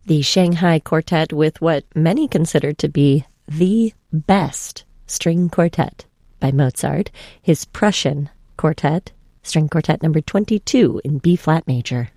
The Shanghai Quartet with what many consider to be the best string quartet by Mozart, his Prussian Quartet, string quartet number 22 in B-flat major.